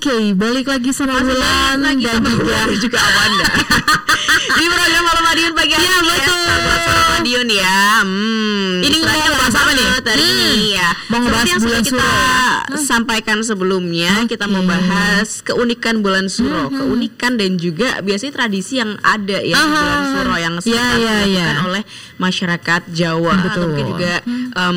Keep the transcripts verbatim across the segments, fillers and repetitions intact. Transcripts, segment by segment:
okay, balik lagi sama Wulan dan juga juga Amanda. Di program Malam Madiun pagi hari ya, betul. ya, Malam Madiun ya. Hmm, ini mau bahas apa nih? Tadi hmm. ya. Mau bahas yang bulan kita Suro. sampaikan sebelumnya, okay. kita mau bahas keunikan bulan Suro, hmm. keunikan dan juga biasanya tradisi yang ada ya di bulan Suro yang sering ya, ya, dilakukan ya. oleh masyarakat Jawa betul. atau mungkin juga um,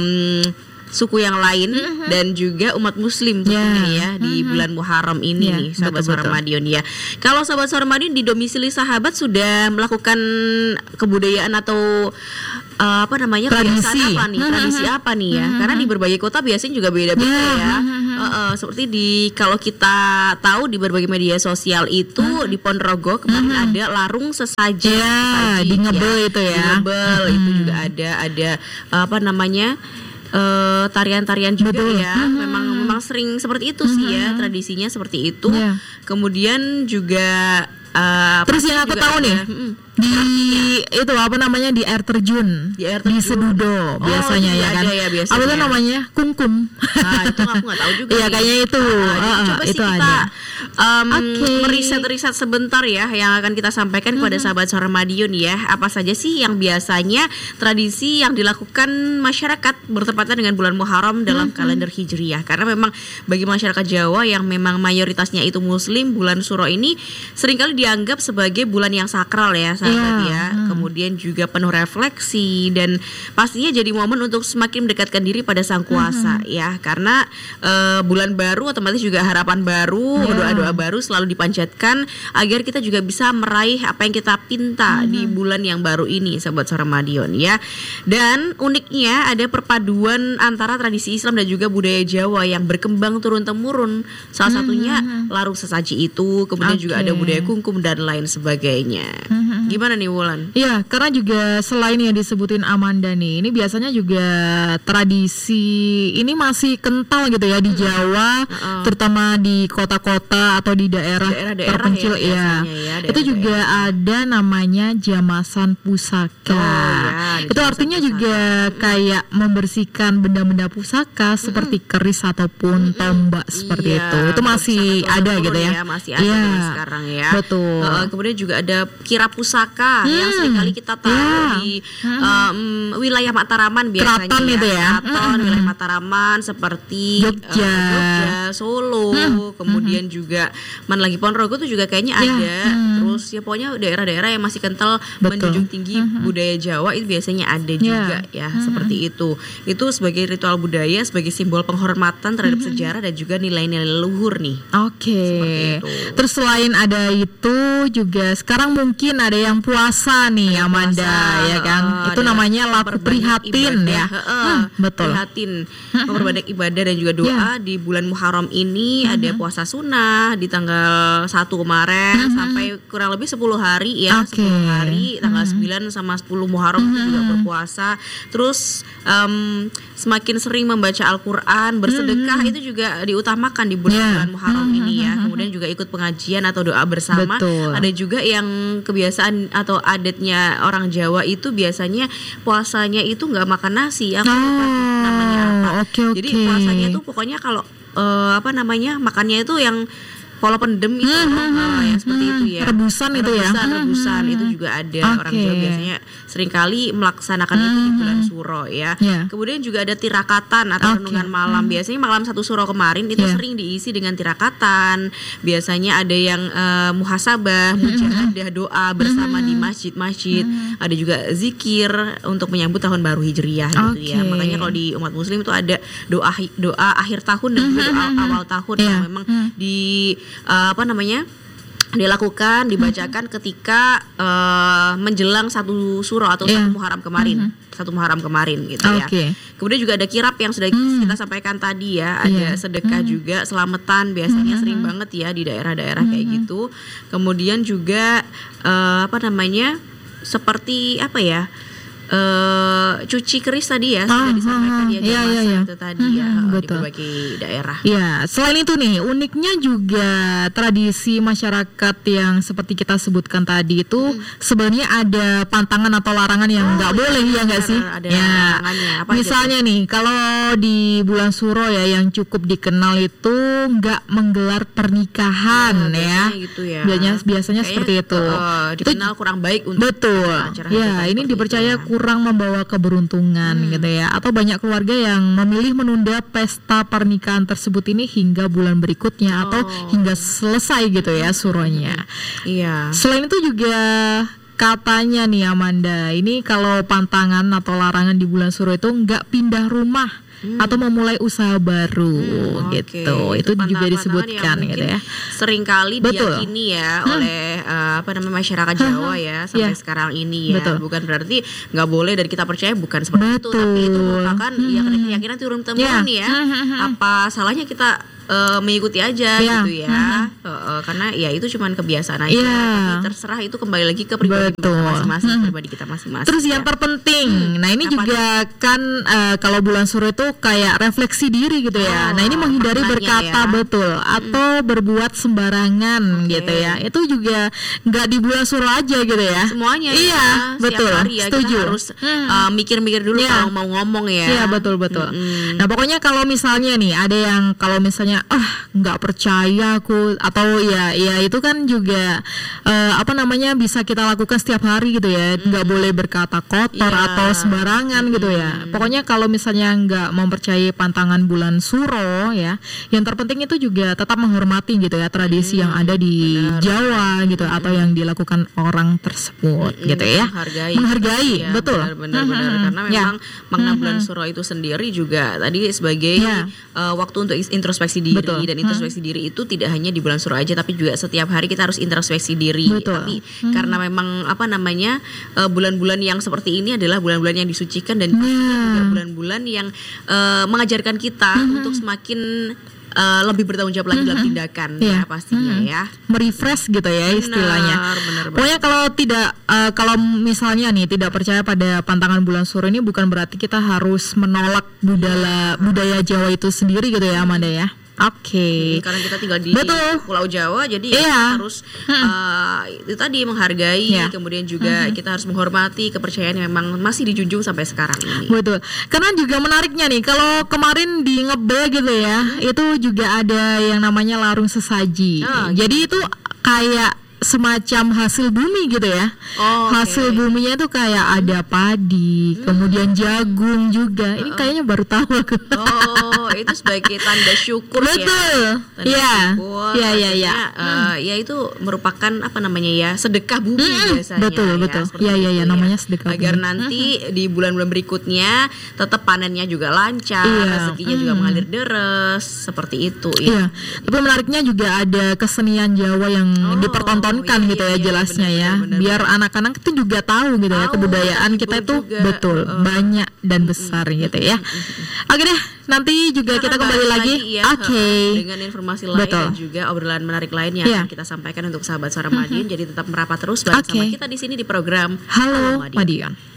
suku yang lain mm-hmm. dan juga umat muslim tentunya yeah. ya di mm-hmm. bulan Muharram ini yeah, nih sahabat Suara Madiun ya. Kalau sahabat Suara Madiun di domisili sahabat sudah melakukan kebudayaan atau uh, apa namanya tradisi kebiasaan apa nih, tradisi apa nih ya? Mm-hmm. Karena di berbagai kota biasanya juga beda-beda yeah. ya. Uh, uh, seperti di kalau kita tahu di berbagai media sosial itu mm-hmm. di Ponorogo kemarin mm-hmm. ada larung sesaji, yeah, sesaji di ngebel ya. itu ya. Di ngebel mm-hmm. itu juga ada ada uh, apa namanya? Uh, tarian-tarian juga betul. Ya hmm. memang memang sering seperti itu hmm. sih ya tradisinya seperti itu yeah. Kemudian juga uh, terus yang aku tahu nih hmm. di artinya. Itu apa namanya di air terjun di, air terjun. Di Sedudo biasanya oh, ya kan ya, biasanya. Apa itu namanya kungkum nah, itu aku nggak tahu juga iya kayaknya itu nah, uh, coba itu sih kita ada. Um, okay. meriset-riset sebentar ya yang akan kita sampaikan mm-hmm. kepada sahabat Suara Madiun ya. Apa saja sih yang biasanya tradisi yang dilakukan masyarakat bertepatan dengan bulan Muharram dalam mm-hmm. kalender Hijriyah. Karena memang bagi masyarakat Jawa yang memang mayoritasnya itu muslim, bulan Suro ini seringkali dianggap sebagai bulan yang sakral ya sahabat yeah. ya. Mm. Kemudian juga penuh refleksi dan pastinya jadi momen untuk semakin mendekatkan diri pada Sang Kuasa mm-hmm. ya. Karena uh, bulan baru otomatis juga harapan baru, yeah. doa-doa baru selalu dipanjatkan agar kita juga bisa meraih apa yang kita pinta mm-hmm. di bulan yang baru ini sahabat Suara Madiun ya. Dan uniknya ada perpaduan antara tradisi Islam dan juga budaya Jawa yang berkembang turun-temurun. Salah satunya mm-hmm. larung sesaji itu, kemudian okay. juga ada budaya kungkum dan lain sebagainya. Mm-hmm. Gimana nih Wulan? Iya, karena juga selain yang disebutin Amanda nih, ini biasanya juga tradisi ini masih kental gitu ya di Jawa, mm-hmm. terutama di kota-kota atau di daerah, daerah-daerah terpencil ya, ya. ya itu juga ada namanya jamasan pusaka. Oh, ya, itu artinya pusaka. Juga kayak membersihkan benda-benda pusaka mm-hmm. seperti keris ataupun mm-hmm. tombak seperti iya, itu. Itu masih ada gitu ya. ya. Masih ada ya. sekarang ya. Betul. Uh, kemudian juga ada kirap pusaka hmm. yang seringkali kita tahu yeah. di um, wilayah Mataraman biasanya. Keraton ya. itu ya. Keraton, hmm. wilayah Mataraman seperti Jogja, uh, Jogja Solo, hmm. kemudian hmm. juga mana lagi Ponorogo tuh juga kayaknya yeah. ada. Hmm. Terus ya pokoknya daerah-daerah yang masih kental betul. Menjunjung tinggi hmm. budaya Jawa itu biasanya ada yeah. juga ya hmm. seperti itu. Itu sebagai ritual budaya, sebagai simbol penghormatan terhadap hmm. sejarah dan juga nilai-nilai leluhur nih. Oke. Okay. Terus selain ada itu juga sekarang mungkin ada yang puasa nih ada Amanda puasa, ya kan. Uh, itu namanya laku prihatin ibadah, ya. Uh, hmm, betul. Prihatin memperbanyak ibadah dan juga doa yeah. di bulan Muharram ini uh-huh. ada puasa sunnah di tanggal satu kemarin uh-huh. sampai kurang lebih sepuluh hari ya, okay. sepuluh hari tanggal uh-huh. sembilan sama sepuluh Muharram uh-huh. juga berpuasa. Terus um, semakin sering membaca Al-Qur'an, bersedekah uh-huh. itu juga diutamakan di bulan, yeah. bulan Muharram uh-huh. ini ya. Kemudian juga ikut pengajian atau doa bersama. Betul. Ada juga yang kebiasaan atau adatnya orang Jawa itu biasanya puasanya itu nggak makan nasi. Aku oh, lupa namanya apa. Okay, okay. Jadi puasanya itu pokoknya kalau uh, apa namanya makannya itu yang pola pendem itu hmm, uh, yang seperti hmm, itu ya. Rebusan itu ya. Rebusan, rebusan hmm, itu juga ada. Okay. Orang Jawa biasanya seringkali melaksanakan hmm, itu di bulan Suro ya. Yeah. Kemudian juga ada tirakatan atau okay. renungan malam. Hmm. Biasanya malam satu Suro kemarin itu yeah. sering diisi dengan tirakatan. Biasanya ada yang uh, muhasabah, mujahadah, doa bersama hmm. di masjid-masjid. Hmm. Ada juga zikir untuk menyambut tahun baru Hijriyah gitu okay. ya. Makanya kalau di umat muslim itu ada doa doa akhir tahun dan juga doa awal tahun yeah. yang memang hmm. di Uh, apa namanya dilakukan dibacakan mm-hmm. ketika uh, menjelang satu Suro atau yeah. satu Muharram kemarin mm-hmm. satu Muharram kemarin gitu okay. ya. Kemudian juga ada kirap yang sudah mm. kita sampaikan tadi ya. Ada yeah. sedekah mm. juga selamatan biasanya mm-hmm. sering banget ya di daerah-daerah mm-hmm. kayak gitu. Kemudian juga uh, apa namanya seperti apa ya Uh, cuci keris tadi ya ah, sudah disampaikan ah, ya iya, iya, iya. itu tadi ya hmm, di berbagai daerah. Ya, selain itu nih uniknya juga tradisi masyarakat yang seperti kita sebutkan tadi itu hmm. sebenarnya ada pantangan atau larangan yang nggak oh, boleh ya nggak sih? Ada ya. Apa misalnya nih kalau di bulan Suro ya yang cukup dikenal itu nggak menggelar pernikahan ya. ya. Gitu ya. Biasanya biasanya Kayaknya, seperti itu. Uh, dikenal itu kurang baik untuk betul. Ya, ini dipercaya itu, ya. kurang membawa keberuntungan hmm. gitu ya, atau banyak keluarga yang memilih menunda pesta pernikahan tersebut ini hingga bulan berikutnya oh. atau hingga selesai gitu ya suronya. Iya. Selain itu juga katanya nih Amanda, ini kalau pantangan atau larangan di bulan Suro itu nggak pindah rumah Hmm. atau memulai usaha baru hmm, gitu. Okay. Itu, itu juga disebutkan gitu ya. Seringkali diyakini ya hmm. oleh uh, apa namanya masyarakat Jawa ya sampai yeah. sekarang ini ya. Betul. Bukan berarti nggak boleh dan kita percaya bukan seperti Betul. itu, tapi itu merupakan hmm. ya keyakinan turun temurun yeah. ya. Apa salahnya kita Uh, mengikuti aja yeah. gitu ya mm-hmm. uh, uh, karena ya itu cuman kebiasaan aja yeah. tapi terserah itu kembali lagi ke pribadi kita masing-masing mm-hmm. pribadi kita masing-masing. Terus ya. yang terpenting hmm. nah ini Apa juga itu? kan uh, kalau bulan Suro itu kayak refleksi diri gitu ya. Oh, nah ini menghindari berkata ya. betul hmm. atau berbuat sembarangan okay. gitu ya. Itu juga nggak di bulan Suro aja gitu ya, semuanya iya ya. betul hari ya, setuju kita harus hmm. uh, mikir-mikir dulu yeah. kalau mau ngomong ya. Iya betul betul hmm. Nah pokoknya kalau misalnya nih ada yang kalau misalnya ah nggak percaya aku atau ya ya itu kan juga uh, apa namanya bisa kita lakukan setiap hari gitu ya, nggak mm. boleh berkata kotor yeah. atau sembarangan mm. gitu ya. Pokoknya kalau misalnya nggak mempercayai pantangan bulan Suro ya, yang terpenting itu juga tetap menghormati gitu ya tradisi mm. yang ada di Benar. Jawa gitu mm. atau yang dilakukan orang tersebut mm. gitu ya. Menghargai, menghargai ya, betul. Benar-benar mm-hmm. karena memang yeah. makna mm-hmm. bulan Suro itu sendiri juga tadi sebagai yeah. uh, waktu untuk introspeksi diri. Betul. Dan introspeksi hmm. diri itu tidak hanya di bulan Suro aja, tapi juga setiap hari kita harus introspeksi diri. Betul. Tapi hmm. karena memang apa namanya uh, bulan-bulan yang seperti ini adalah bulan-bulan yang disucikan dan yeah. bulan-bulan yang uh, mengajarkan kita hmm. untuk semakin Uh, lebih bertanggung jawab lagi mm-hmm. dalam tindakan yeah. ya pastinya mm-hmm. ya, merefresh gitu ya istilahnya. Benar, benar, benar. Pokoknya kalau tidak uh, kalau misalnya nih tidak percaya pada pantangan bulan Suro ini bukan berarti kita harus menolak budaya budaya Jawa itu sendiri gitu ya Amanda ya. Oke. Okay. Hmm, karena kita tinggal di Betul. Pulau Jawa, jadi yeah. ya kita harus hmm. uh, itu tadi menghargai, yeah. kemudian juga hmm. kita harus menghormati kepercayaan yang memang masih dijunjung sampai sekarang ini. Betul. Karena juga menariknya nih, kalau kemarin di Ngebel gitu ya, hmm. itu juga ada yang namanya larung sesaji. Oh, jadi gitu. Itu kayak semacam hasil bumi gitu ya. Oh, hasil okay. buminya itu kayak ada padi, hmm. kemudian jagung juga. Ini kayaknya baru tahu aku. Oh, itu sebagai tanda syukur. Betul. Ya. Tanda ya. syukur. Ya, ya, ya. Uh, hmm. Ya itu merupakan apa namanya ya, sedekah bumi hmm. biasanya. Betul, ya, betul. Ya, ya, ya, namanya sedekah Agar bumi. nanti hmm. di bulan-bulan berikutnya tetap panennya juga lancar, iya. rezekinya hmm. juga mengalir deres, seperti itu ya. Iya. Tapi menariknya juga ada kesenian Jawa yang oh. dipertontonkan kan iya, gitu ya iya, jelasnya bener, ya bener, bener, biar bener. anak-anak itu juga tahu gitu tahu, ya kebudayaan kita itu juga. betul uh, banyak dan besar uh, gitu ya. Oke deh, nanti juga kita, kita kembali lagi, lagi ya, oke okay. dengan informasi lain betul. dan juga obrolan menarik lainnya yeah. akan kita sampaikan untuk sahabat Suara Madiun. Jadi tetap merapat terus bersama okay. kita di sini di program Halo, Halo Madiun.